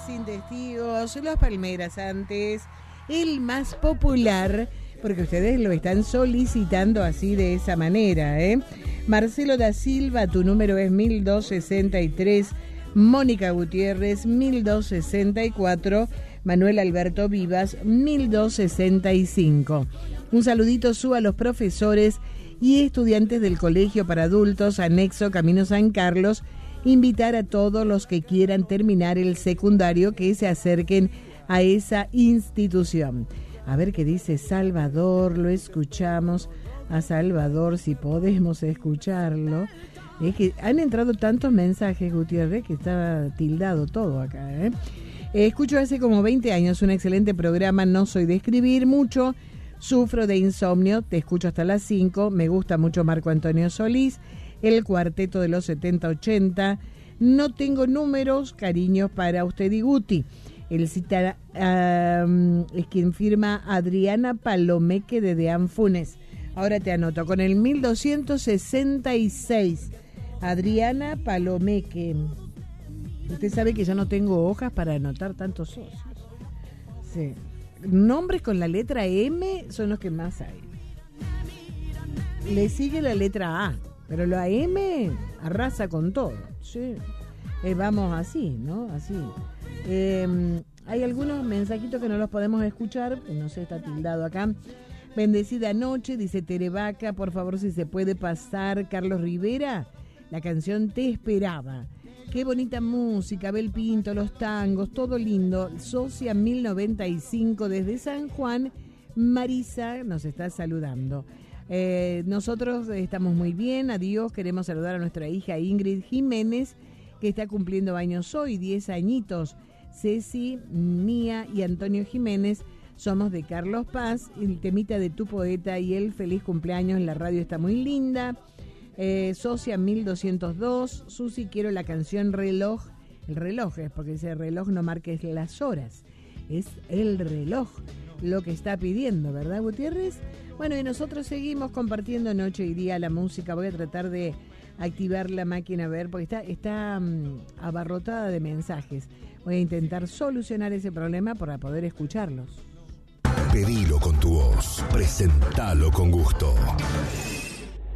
sin testigos, Los Palmeras antes, el más popular, porque ustedes lo están solicitando así de esa manera, Marcelo da Silva, tu número es 1263, Mónica Gutiérrez, 1264, Manuel Alberto Vivas, 1265. Un saludito a los profesores y estudiantes del Colegio para Adultos, anexo Camino San Carlos. Invitar a todos los que quieran terminar el secundario que se acerquen a esa institución. A ver qué dice Salvador, lo escuchamos a Salvador, si podemos escucharlo. Es que han entrado tantos mensajes, Gutiérrez, que está tildado todo acá, Escucho hace como 20 años un excelente programa, no soy de escribir mucho, sufro de insomnio, te escucho hasta las 5, me gusta mucho Marco Antonio Solís, el cuarteto de los 70-80, no tengo números, cariños para usted y Guti. El cita es quien firma Adriana Palomeque de Deán Funes. Ahora te anoto, con el 1266, Adriana Palomeque. Usted sabe que yo no tengo hojas para anotar tantos socios. Sí. Nombres con la letra M son los que más hay. Le sigue la letra A, pero la M arrasa con todo. Sí. Vamos así, ¿no? Así. Hay algunos mensajitos que no los podemos escuchar, no sé, está tildado acá. Bendecida noche, dice Terevaca, por favor si se puede pasar Carlos Rivera, la canción Te Esperaba. Qué bonita música, Abel Pinto, los tangos, todo lindo. Socia 1095 desde San Juan, Marisa nos está saludando. Nosotros estamos muy bien, adiós, queremos saludar a nuestra hija Ingrid Jiménez, que está cumpliendo años hoy, 10 añitos. Ceci, Mía y Antonio Jiménez somos de Carlos Paz, el temita de Tu Poeta y el feliz cumpleaños, la radio está muy linda. Socia 1202, Susi, quiero la canción Reloj. El reloj es porque ese reloj no marques las horas, es el reloj lo que está pidiendo, ¿verdad, Gutiérrez? Bueno, y nosotros seguimos compartiendo noche y día la música. Voy a tratar de activar la máquina, a ver, porque está abarrotada de mensajes. Voy a intentar solucionar ese problema para poder escucharlos. Pedilo con tu voz, presentalo con gusto.